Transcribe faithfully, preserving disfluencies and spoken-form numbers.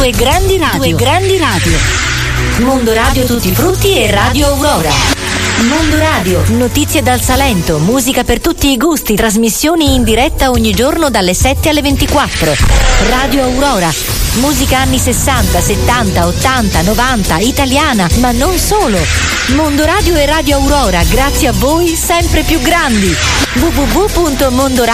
Due grandi radio. Due grandi radio. Mondo Radio Tutti i Frutti e Radio Aurora. Mondo Radio, notizie dal Salento, musica per tutti i gusti, trasmissioni in diretta ogni giorno dalle sette alle ventiquattro. Radio Aurora, musica anni sessanta, settanta, ottanta, novanta, italiana, ma non solo. Mondo Radio e Radio Aurora, grazie a voi sempre più grandi. w w w punto mondo